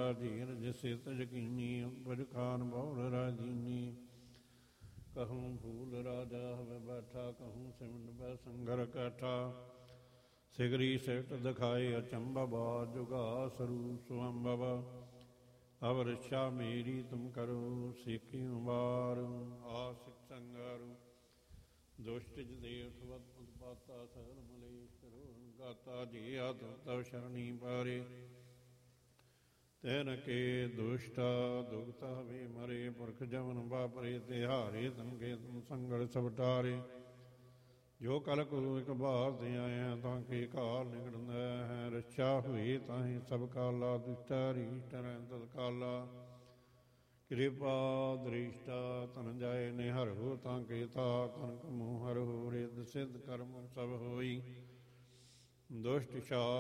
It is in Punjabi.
ਰਾਜੀਰ ਜਿਸੇ ਤਜਕੀਨੀ ਅੰਬਰ ਖਾਨ ਬਹੁਰ ਰਾਜੀਨੀ कहूँ फूल राजा हमें बैठा कहूँ सिमट बै संगर कैठा सिगरी सिट दिखाए अचंबा बार जुगा स्वरूप स्वंभव अब रक्षा मेरी तुम करो सीखी बार आसिक संगारू दुष्ट देव उत्पाता सर मलेश करो गाता जी आत तव शरणी पारे ਤੈਨ ਕੇ ਦੁਸ਼ਟਾ ਦੁਖਤਾ ਵੇ ਮਰੇ ਪੁਰਖ ਜਮਨ ਵਾਪਰੇ ਤਿਹਾਰੇ ਤਨ ਕੇ ਤੁਮ ਸੰਗੜ ਸਵਟਾਰੇ ਜੋ ਕਲ ਕੋ ਇਕ ਬਾਰ ਤੇ ਆਇਆ ਤਾਂ ਕੇ ਕਾਲ ਨਿਕੜਦਾ ਹੈ ਰੱਛਾ ਹੋਈ ਤਾਹੀਂ ਸਭ ਕਾਲਾ ਦੁਸ਼ਟਾ ਰੀਟ ਰਹਿ ਤਤ ਕਾਲਾ ਕਿਰਪਾ ਦ੍ਰਿਸ਼ਟਾ ਤਨ ਜਾਏ ਨਿਹਰ ਹੋ ਤਾਂ ਕੇ ਤਾ ਤਨ ਕਮੂ ਹਰ ਹੋ ਰਿਦ ਸਿੱਧ ਕਰਮ ਸਭ ਹੋਈ ਦੁਸ਼ਟ ਸ਼ਾ